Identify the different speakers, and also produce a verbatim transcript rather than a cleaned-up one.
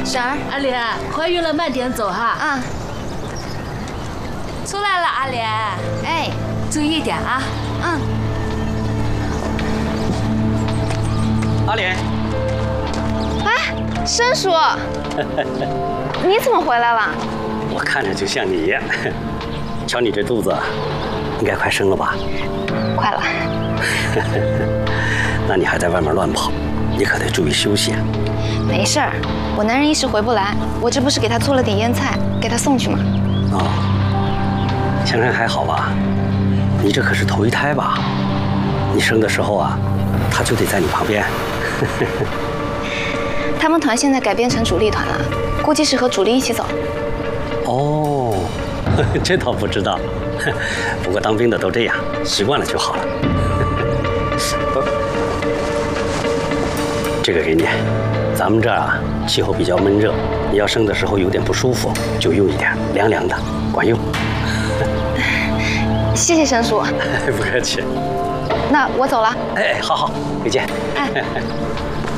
Speaker 1: 婶儿，
Speaker 2: 阿莲，怀孕了慢点走哈。
Speaker 1: 啊，
Speaker 3: 出来了，阿莲。
Speaker 1: 哎，
Speaker 3: 注意一点啊。
Speaker 1: 嗯。
Speaker 4: 阿莲。
Speaker 1: 哎，申叔，你怎么回来了？
Speaker 4: 我看着就像你，瞧你这肚子，应该快生了吧？
Speaker 1: 快了。
Speaker 4: 那你还在外面乱跑，你可得注意休息。
Speaker 1: 没事儿，我男人一时回不来，我这不是给他做了点腌菜，给他送去吗？
Speaker 4: 哦，香山还好吧？你这可是头一胎吧？你生的时候啊，他就得在你旁边。
Speaker 1: 他们团现在改编成主力团了，估计是和主力一起走。
Speaker 4: 哦，这倒不知道。不过当兵的都这样，习惯了就好了。这个给你，咱们这儿啊气候比较闷热，你要生的时候有点不舒服，就用一点，凉凉的，管用。
Speaker 1: 谢谢申叔。
Speaker 4: 不客气。
Speaker 1: 那我走了。
Speaker 4: 哎，好好，回见。
Speaker 1: 哎。